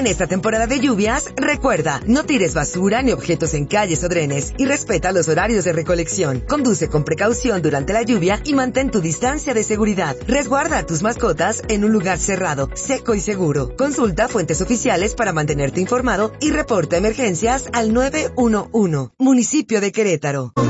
En esta temporada de lluvias, recuerda, no tires basura ni objetos en calles o drenes y respeta los horarios de recolección. Conduce con precaución durante la lluvia y mantén tu distancia de seguridad. Resguarda a tus mascotas en un lugar cerrado, seco y seguro. Consulta fuentes oficiales para mantenerte informado y reporta emergencias al 911. Municipio de Querétaro.